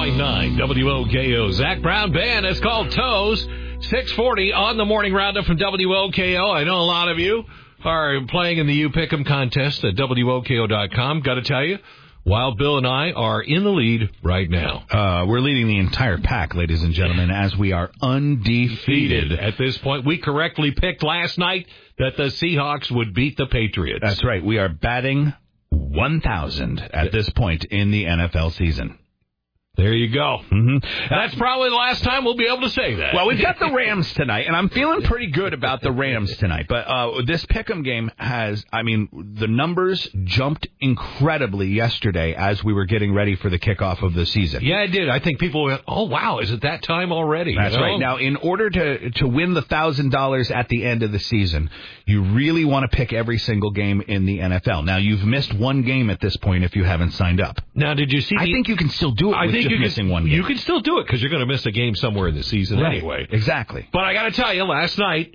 101.9 WOKO. Zach Brown Band. It's called Toes. 6:40 on the morning roundup from WOKO. I know a lot of you are playing in the U Pick'em contest at WOKO.com. Got to tell you, Wild Bill and I are in the lead right now. We're leading the entire pack, ladies and gentlemen, as we are undefeated. At this point, we correctly picked last night that the Seahawks would beat the Patriots. That's right. We are batting 1,000 at this point in the NFL season. There you go. Mm-hmm. That's probably the last time we'll be able to say that. Well, we've got the Rams tonight, and I'm feeling pretty good about the Rams tonight. But this Pick'em game the numbers jumped incredibly yesterday as we were getting ready for the kickoff of the season. Yeah, it did. I think people went, oh, wow, is it that time already? That's right. Now, in order to win the $1,000 at the end of the season, you really want to pick every single game in the NFL. Now, you've missed one game at this point if you haven't signed up. Now, did you see? I think you can still do it. Missing one game. You can still do it because you're going to miss a game somewhere in the season anyway. Exactly. But I got to tell you, last night,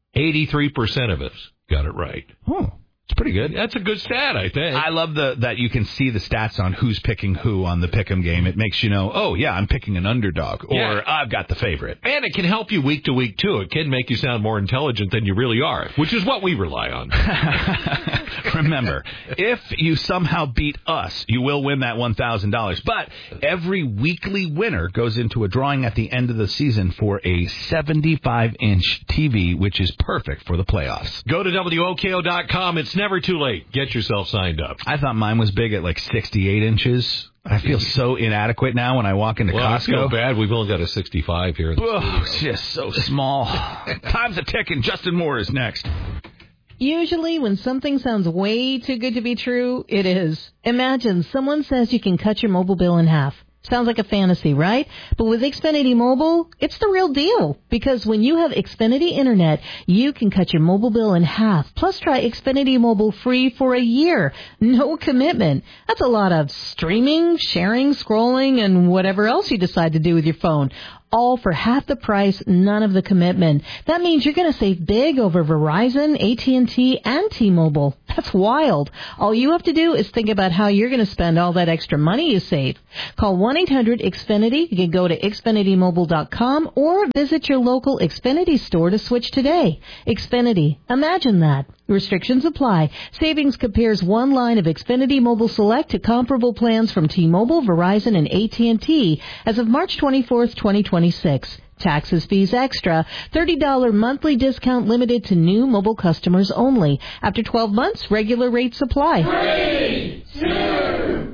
83% of us got it right. Oh, it's pretty good. That's a good stat, I think. I love that you can see the stats on who's picking who on the Pick'em game. It makes you know, oh, yeah, I'm picking an underdog, or I've got the favorite. And it can help you week to week, too. It can make you sound more intelligent than you really are, which is what we rely on. Remember, if you somehow beat us, you will win that $1,000. But every weekly winner goes into a drawing at the end of the season for a 75-inch TV, which is perfect for the playoffs. Go to WOKO.com. It's never too late. Get yourself signed up. I thought mine was big at like 68 inches. I feel so inadequate now when I walk into Costco. I feel bad. We've only got a 65 here. It's just so small. Time's a ticking. Justin Moore is next. Usually when something sounds way too good to be true, it is. Imagine someone says you can cut your mobile bill in half. Sounds like a fantasy, right? But with Xfinity Mobile, it's the real deal. Because when you have Xfinity Internet, you can cut your mobile bill in half. Plus try Xfinity Mobile free for a year. No commitment. That's a lot of streaming, sharing, scrolling, and whatever else you decide to do with your phone. All for half the price, none of the commitment. That means you're going to save big over Verizon, AT&T, and T-Mobile. That's wild. All you have to do is think about how you're going to spend all that extra money you save. Call 1-800-XFINITY. You can go to XfinityMobile.com or visit your local Xfinity store to switch today. Xfinity. Imagine that. Restrictions apply. Savings compares one line of Xfinity Mobile Select to comparable plans from T-Mobile, Verizon, and AT&T as of March 24th, 2026. Taxes, fees extra. $30 monthly discount limited to new mobile customers only. After 12 months, regular rates apply. 3, 2,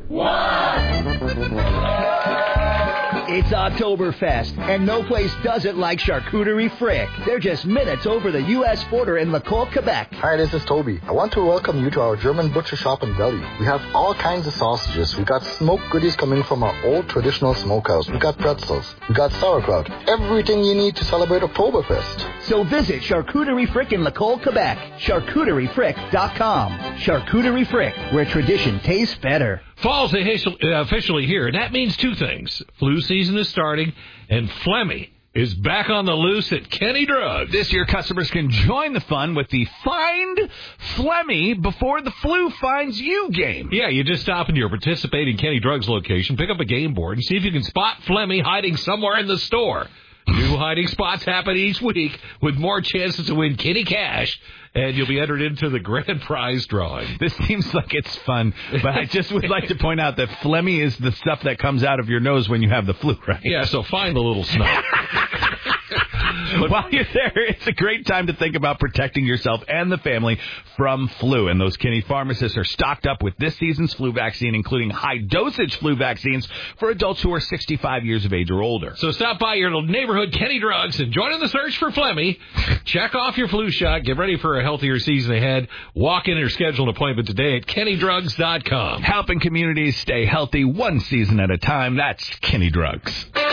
1. It's Oktoberfest, and no place does it like Charcuterie Frick. They're just minutes over the U.S. border in Lacolle, Quebec. Hi, this is Toby. I want to welcome you to our German butcher shop and deli. We have all kinds of sausages. We got smoked goodies coming from our old traditional smokehouse. We got pretzels. We got sauerkraut. Everything you need to celebrate Oktoberfest. So visit Charcuterie Frick in Lacolle, Quebec. CharcuterieFrick.com. Charcuterie Frick, where tradition tastes better. Fall's officially here, and that means two things. Flu season is starting, and Flemmy is back on the loose at Kenny Drugs. This year, customers can join the fun with the Find Flemmy Before the Flu Finds You game. Yeah, you just stop into your participating Kenny Drugs location, pick up a game board, and see if you can spot Flemmy hiding somewhere in the store. New hiding spots happen each week with more chances to win Kenny Cash, and you'll be entered into the grand prize drawing. This seems like it's fun, but I just would like to point out that phlegmy is the stuff that comes out of your nose when you have the flu, right? Yeah, so find the little snot. But while you're there, it's a great time to think about protecting yourself and the family from flu. And those Kenny pharmacists are stocked up with this season's flu vaccine, including high-dosage flu vaccines for adults who are 65 years of age or older. So stop by your neighborhood Kenny Drugs and join in the search for Flemmy. Check off your flu shot. Get ready for a healthier season ahead. Walk in or schedule an appointment today at KennyDrugs.com. Helping communities stay healthy one season at a time. That's Kenny Drugs.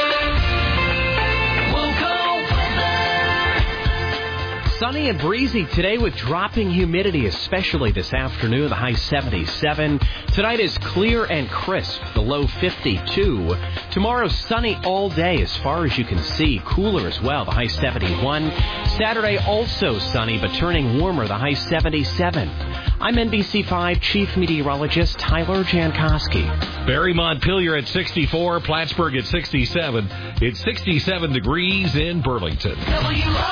Sunny and breezy today with dropping humidity, especially this afternoon, the high 77. Tonight is clear and crisp, the low 52. Tomorrow, sunny all day as far as you can see. Cooler as well, the high 71. Saturday, also sunny, but turning warmer, the high 77. I'm NBC5 Chief Meteorologist Tyler Jankowski. Barry Montpelier at 64, Plattsburgh at 67. It's 67 degrees in Burlington.